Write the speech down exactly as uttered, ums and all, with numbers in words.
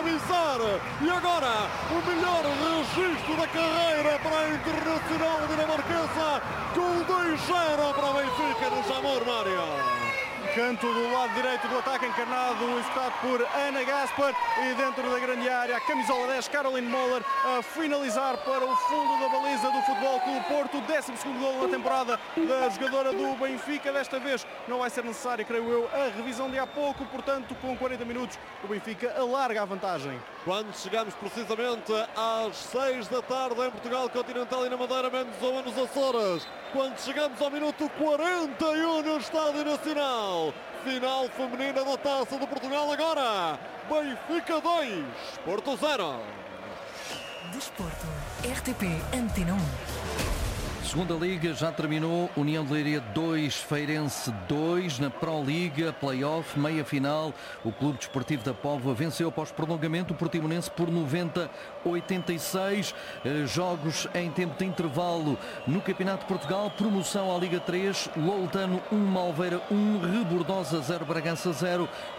avisar. E agora, o melhor registro da carreira para a Internacional dinamarquesa, com dois zero para o Benfica no Jamor, Mário. Canto do lado direito do ataque, encarnado, executado por Ana Gaspar, e dentro da grande área, a camisola dez, Caroline Moller, a finalizar para o fundo da baliza do Futebol Clube Porto. décimo segundo golo na temporada da jogadora do Benfica. Desta vez não vai ser necessária, creio eu, a revisão de há pouco, portanto, com quarenta minutos, o Benfica alarga a vantagem. Quando chegamos precisamente às seis da tarde em Portugal Continental e na Madeira, menos uma nos Açores, quando chegamos ao minuto quarenta e um no Estádio Nacional, final feminina da Taça de Portugal. Agora, Benfica dois, Porto zero. Desporto, R T P Antena um. Segunda Liga já terminou, União de Leiria dois, Feirense dois, na Pro Liga, Play-off, meia-final, o Clube Desportivo da Póvoa venceu após prolongamento o Portimonense por noventa a oitenta e seis, jogos em tempo de intervalo no Campeonato de Portugal, promoção à Liga três, Loutano um, Malveira um, Rebordosa zero, Bragança zero.